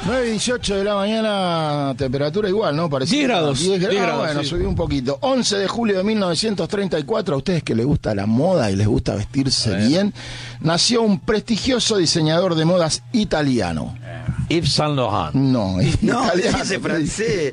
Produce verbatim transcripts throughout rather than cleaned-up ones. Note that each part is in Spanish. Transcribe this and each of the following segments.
nueve y dieciocho de la mañana, temperatura igual, ¿no? Parecía diez grados. diez grados. diez grados, bueno, sí. subí un poquito. once de julio de mil novecientos treinta y cuatro, a ustedes que les gusta la moda y les gusta vestirse bien, nació un prestigioso diseñador de modas italiano. Yves Saint Laurent. No, No, italiano. ese francés.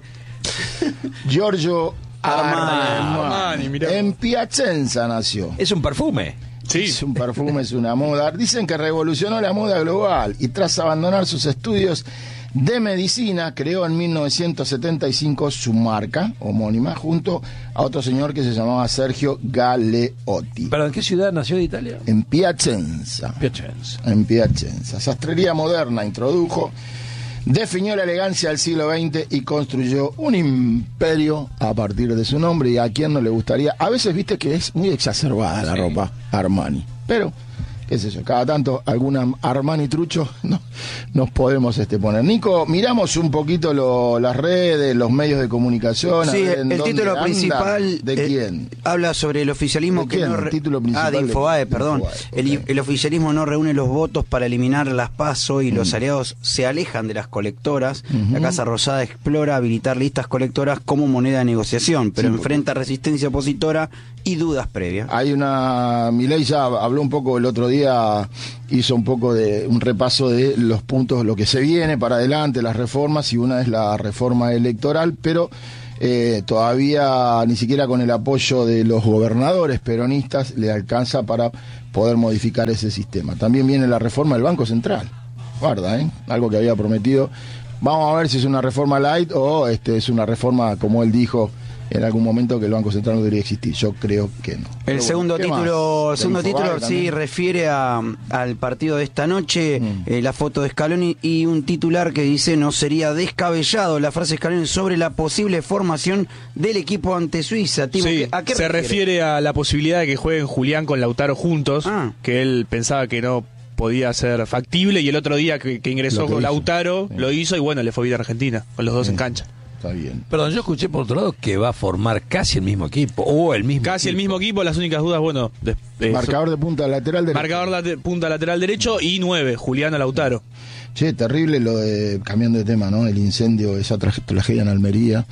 Giorgio Armani. Armani, mirá. En Piacenza nació. Es un perfume. Sí. Es un perfume, es una moda. Dicen que revolucionó la moda global y tras abandonar sus estudios de medicina, creó en mil novecientos setenta y cinco su marca homónima junto a otro señor que se llamaba Sergio Galeotti. ¿Pero en qué ciudad nació de Italia? En Piacenza. Piacenza. En Piacenza. Sastrería moderna introdujo, definió la elegancia del siglo veinte y construyó un imperio a partir de su nombre. Y a quien no le gustaría, a veces viste que es muy exacerbada la Sí. ropa Armani, pero qué sé yo, cada tanto alguna Armani trucho no, nos podemos este poner. Nico, miramos un poquito lo, las redes, los medios de comunicación. Sí, a ver en el dónde título andan. ¿De ¿De eh, quién? Habla sobre el oficialismo ¿De que quién? no El re- título principal Ah, de de- Infobae, perdón. Infobae, El, ok. el oficialismo no reúne los votos para eliminar las PASO y los aliados se alejan de las colectoras. Ujú. La Casa Rosada explora habilitar listas colectoras como moneda de negociación, pero Sí, enfrenta resistencia opositora y dudas previas. Hay una, Milei ya habló un poco el otro día, hizo un poco de un repaso de los puntos, lo que se viene para adelante, las reformas, y una es la reforma electoral, pero eh, todavía ni siquiera con el apoyo de los gobernadores peronistas le alcanza para poder modificar ese sistema. También viene la reforma del Banco Central, guarda, ¿eh? Algo que había prometido. Vamos a ver si es una reforma light o este es una reforma, como él dijo en algún momento, que el Banco Central no debería existir. Yo creo que no. El Pero segundo bueno, ¿qué título, más? segundo ¿De Infobae título sí también? refiere a, al partido de esta noche, Mm. eh, la foto de Scaloni y un titular que dice: no sería descabellado la frase de Scaloni sobre la posible formación del equipo ante Suiza. Timo, Sí, ¿a qué se refiere a la posibilidad de que jueguen Julián con Lautaro juntos, Ah. que él pensaba que no podía ser factible, y el otro día que, que ingresó Lo que con hizo. Lautaro, Sí. lo hizo, y bueno, le fue bien a Argentina, con los dos Sí. en cancha. Está bien. Perdón, yo escuché por otro lado que va a formar casi el mismo equipo, o el mismo Casi el equipo. mismo equipo, las únicas dudas, bueno, de- eh, Marcador de punta lateral derecho. marcador late- punta lateral derecho y nueve, Julián Lautaro. Che, terrible lo de, cambiando de tema, ¿no? El incendio, esa tra- tragedia en Almería.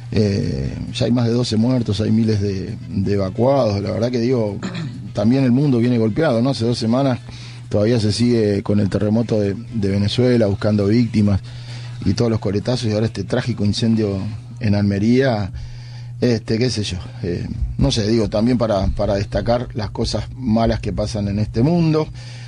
Eh, ya hay más de doce muertos, hay miles de, de evacuados. La verdad que digo, también el mundo viene golpeado, ¿no? Hace dos semanas todavía se sigue con el terremoto de, de Venezuela, buscando víctimas y todos los coletazos, y ahora este trágico incendio en Almería. Este, qué sé yo, eh, no sé, digo, también para, para destacar las cosas malas que pasan en este mundo.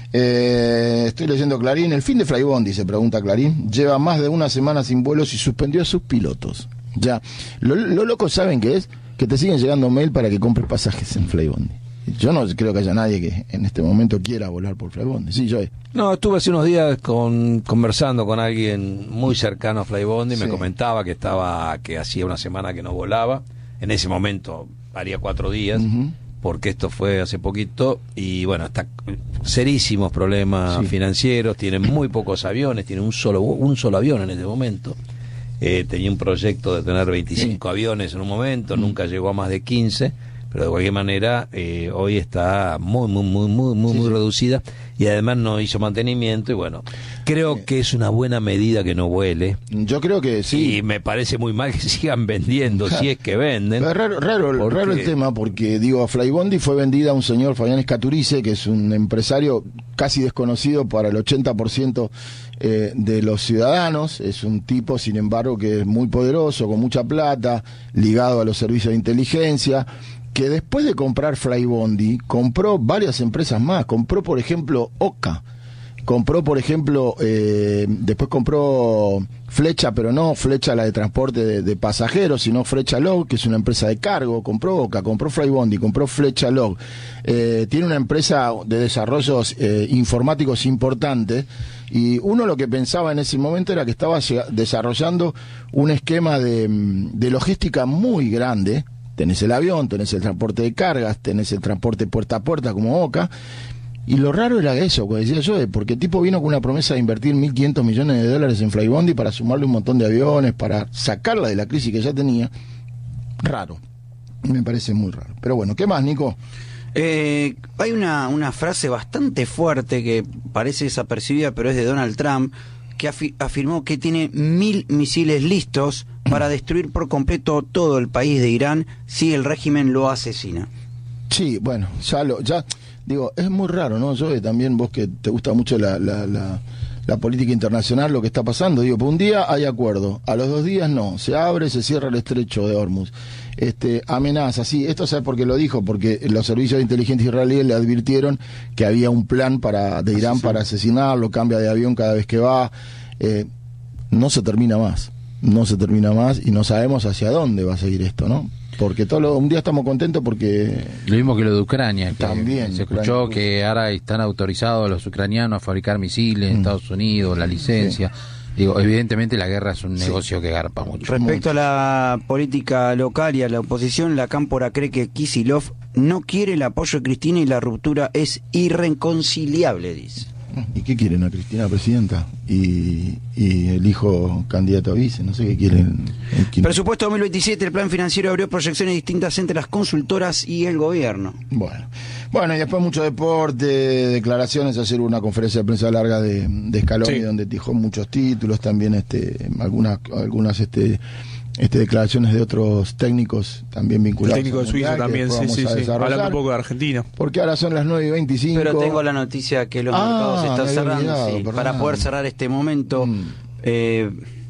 Eh, estoy leyendo Clarín, el fin de Flybondi, se pregunta Clarín, lleva más de una semana sin vuelos y suspendió a sus pilotos. Ya, lo, lo loco, ¿saben qué es? Que te siguen llegando mail para que compres pasajes en Flybondi. Yo no creo que haya nadie que en este momento quiera volar por Flybondi. Sí, yo. No, estuve hace unos días con, conversando con alguien muy cercano a Flybondi y me Sí. comentaba que estaba, que hacía una semana que no volaba. En ese momento haría cuatro días, Ujú. porque esto fue hace poquito, y bueno, está serísimos problemas Sí. financieros, tienen muy pocos aviones, tienen un solo un solo avión en este momento. Eh, tenía un proyecto de tener veinticinco aviones en un momento, Mm. nunca llegó a más de quince, pero de cualquier manera eh, hoy está muy muy muy muy muy, Sí, muy sí. reducida, y además no hizo mantenimiento, y bueno, creo Sí. que es una buena medida que no vuele, Yo creo que sí. y me parece muy mal que sigan vendiendo, si es que venden. Pero raro, raro, Porque- raro el tema, porque digo, Flybondi fue vendida a un señor, Fabián Escaturice, que es un empresario casi desconocido para el ochenta por ciento eh, de los ciudadanos. Es un tipo, sin embargo, que es muy poderoso, con mucha plata, ligado a los servicios de inteligencia, que después de comprar Flybondi, compró varias empresas más. Compró, por ejemplo, Oca. Compró, por ejemplo, eh, después compró Flecha, pero no Flecha la de transporte de, de pasajeros, sino Flecha Log, que es una empresa de cargo. Compró Oca, compró Flybondi, compró Flecha Log. Eh, tiene una empresa de desarrollos eh, informáticos importante, y uno lo que pensaba en ese momento era que estaba llega- desarrollando un esquema de, de logística muy grande. Tenés el avión, tenés el transporte de cargas, tenés el transporte puerta a puerta como Oca. Y lo raro era eso, como decía yo, porque el tipo vino con una promesa de invertir mil quinientos millones de dólares en Flybondi para sumarle un montón de aviones, para sacarla de la crisis que ya tenía. Raro. Me parece muy raro. Pero bueno, ¿qué más, Nico? Eh, hay una, una frase bastante fuerte que parece desapercibida, pero es de Donald Trump, que afi- afirmó que tiene mil misiles listos para destruir por completo todo el país de Irán si el régimen lo asesina. Sí, bueno, ya lo, ya, digo, es muy raro, ¿no? Yo también, vos que te gusta mucho la, la, la, la política internacional, lo que está pasando, digo, por un día hay acuerdo, a los dos días no, se abre, se cierra el estrecho de Hormuz. Este, amenaza, sí, esto sabe por qué lo dijo, porque los servicios de inteligencia israelíes le advirtieron que había un plan para de Irán para asesinarlo, cambia de avión cada vez que va, eh, no se termina más, no se termina más y no sabemos hacia dónde va a seguir esto, ¿no? Porque todo lo, un día estamos contentos porque... Lo mismo que lo de Ucrania, que también se escuchó Ucrania. que ahora están autorizados los ucranianos a fabricar misiles en Mm. Estados Unidos, la licencia. Sí. Digo, evidentemente la guerra es un Sí. negocio que garpa mucho. Respecto a la política local y a la oposición, la Cámpora cree que Kicillof no quiere el apoyo de Cristina y la ruptura es irreconciliable, dice. ¿Y qué quieren a Cristina presidenta? Y, y el hijo candidato a vice, no sé qué quieren. ¿Quién? Presupuesto dos mil veintisiete, el plan financiero abrió proyecciones distintas entre las consultoras y el gobierno. Bueno, bueno y después mucho deporte, declaraciones, ayer hubo una conferencia de prensa larga de, de Scaloni, sí, donde dijo muchos títulos, también este algunas algunas este este declaraciones de otros técnicos también vinculados. El técnico de Suiza también, sí, sí, sí. Hablando un poco de Argentina. Porque ahora son las nueve y veinticinco. Pero tengo la noticia que los ah, mercados se están cerrando. Olvidado, Sí, para poder cerrar este momento, mm. eh,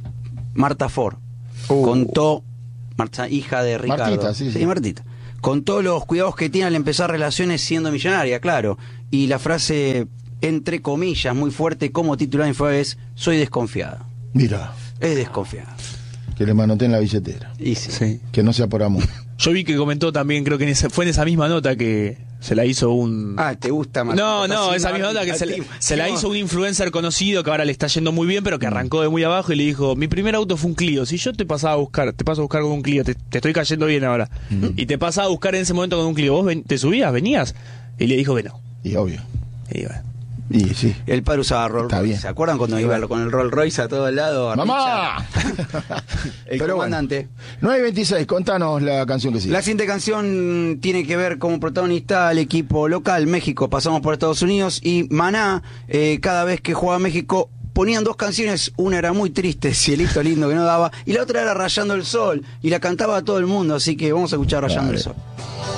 Marta Ford uh. contó, Marta, hija de Ricardo. Martita, sí, sí. sí, Martita. Contó los cuidados que tiene al empezar relaciones siendo millonaria, claro. Y la frase, entre comillas, muy fuerte como titular fue es, soy desconfiada. Mira. Es desconfiada. Que le manoteen la billetera. Y sí. Sí. Que no sea por amor. Yo vi que comentó también, creo que en esa, fue en esa misma nota que se la hizo un... Ah, ¿te gusta Marta? No, no, esa misma nota que se, le, se la hizo un influencer conocido que ahora le está yendo muy bien, pero que arrancó de muy abajo y le dijo, mi primer auto fue un Clio, si yo te pasaba a buscar, te paso a buscar con un Clio, te, te estoy cayendo bien ahora, mm. y te pasaba a buscar en ese momento con un Clio, ¿vos ven, te subías, venías? Y le dijo que no. Y obvio. Y bueno. Y sí. El padre usaba Rolls Royce. ¿Se acuerdan cuando iba con el Rolls Royce a todo el lado? ¡Mamá! El Pero comandante. Bueno, nueve y veintiséis, contanos la canción que sigue. La siguiente canción tiene que ver como protagonista al equipo local, México. Pasamos por Estados Unidos y Maná, eh, cada vez que jugaba México, ponían dos canciones. Una era muy triste, Cielito Lindo, que no daba, y la otra era Rayando el Sol, y la cantaba a todo el mundo. Así que vamos a escuchar Rayando Dale. el Sol.